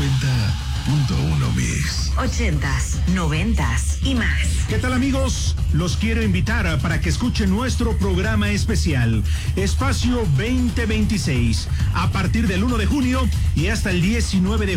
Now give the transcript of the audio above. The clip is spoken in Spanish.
90.1 Mix. 80s, 90s y más. ¿Qué tal, amigos? Los quiero invitar para que escuchen nuestro programa especial, Espacio 2026, a partir del 1 de junio y hasta el 19 de